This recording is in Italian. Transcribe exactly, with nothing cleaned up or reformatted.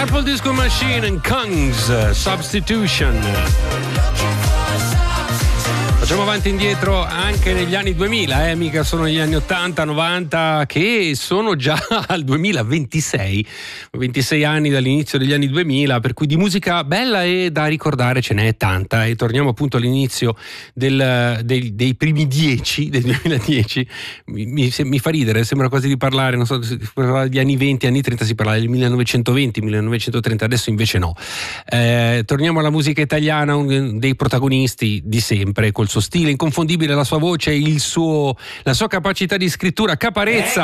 Purple Disco Machine and Kungs, Substitution. Facciamo avanti e indietro anche negli anni duemila, eh, mica sono gli anni ottanta, novanta, che sono già al duemilaventisei, ventisei anni dall'inizio degli anni duemila, per cui di musica bella e da ricordare ce n'è tanta. E torniamo appunto all'inizio del, dei, dei primi dieci del duemiladieci. Mi, mi, mi fa ridere, sembra quasi di parlare, non so, si parlava degli anni venti, anni trenta, si parlava del millenovecentoventi, millenovecentotrenta, adesso invece no. Eh, torniamo alla musica italiana, un dei protagonisti di sempre, col suo stile inconfondibile, la sua voce, il suo, la sua capacità di scrittura. Caparezza.